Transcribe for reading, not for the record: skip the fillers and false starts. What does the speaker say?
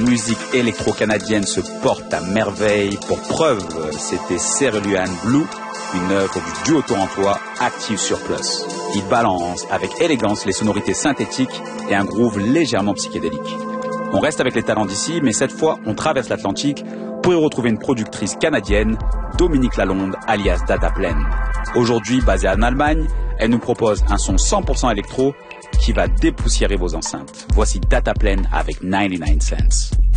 musique électro-canadienne se porte à merveille. Pour preuve, c'était Cerulean Blue, une œuvre du duo torontois Active Surplus. Il balance avec élégance les sonorités synthétiques et un groove légèrement psychédélique. On reste avec les talents d'ici, mais cette fois, on traverse l'Atlantique pour y retrouver une productrice canadienne, Dominique Lalonde, alias Dataplane. Aujourd'hui basée en Allemagne, elle nous propose un son 100% électro qui va dépoussiérer vos enceintes. Voici Dataplane avec 99 Cents.